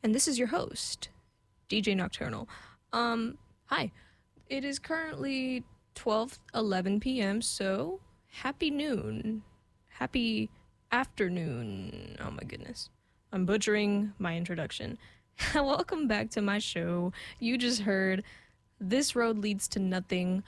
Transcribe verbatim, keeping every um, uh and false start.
and this is your host, D J Nocturnal. Um, hi. It is currently twelve eleven p m, so happy noon. Happy afternoon. Oh my goodness. I'm butchering my introduction. Welcome back to my show. You just heard This Road Leads to Nothing